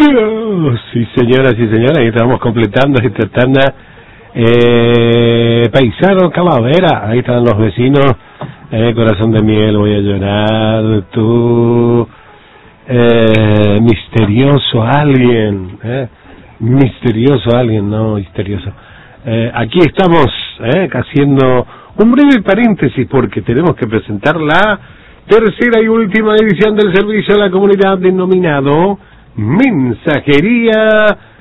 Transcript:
Sí, señoras y señores, ahí estamos completando esta tanda. Paisano Calavera, ahí están los vecinos. Corazón de miel, voy a llorar. Tú, misterioso alguien, misterioso alguien, no misterioso. Aquí estamos haciendo un breve paréntesis porque tenemos que presentar la tercera y última edición del servicio a la comunidad denominado Mensajería